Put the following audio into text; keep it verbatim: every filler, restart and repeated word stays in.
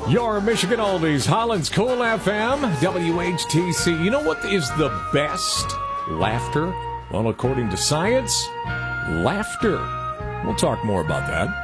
Your Michigan Oldies, Holland's Cool F M, W H T C. You know what is the best laughter? Well, according to science, laughter. We'll talk more about that.